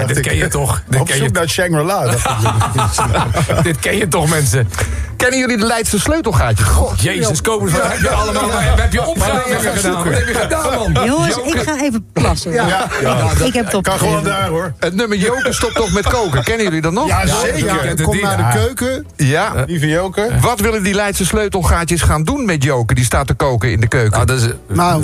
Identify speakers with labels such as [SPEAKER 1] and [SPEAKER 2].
[SPEAKER 1] dit ken je toch?
[SPEAKER 2] Op zoek naar Shangri-La.
[SPEAKER 1] Dit ken je toch, mensen?
[SPEAKER 3] Kennen jullie de Leidse sleutelgaatjes? God,
[SPEAKER 1] Jezus, komen ze. Wat heb je allemaal? Wat heb je opgedragen gedaan? Wat heb je gedaan, man?
[SPEAKER 4] Jongens, ik ga even plassen. Ik heb het op.
[SPEAKER 2] Kan gewoon daar, hoor.
[SPEAKER 3] het nummer Joker stopt toch met koken. Kennen jullie dat nog?
[SPEAKER 2] Ja, zeker.
[SPEAKER 5] Kom naar de keuken.
[SPEAKER 3] Ja.
[SPEAKER 2] Lieve Joker.
[SPEAKER 3] Wat willen die Leidse sleutelgaatjes gaan doen met Joker? Die staat te koken in de keuken.
[SPEAKER 1] Nou, dat is,
[SPEAKER 5] Nou,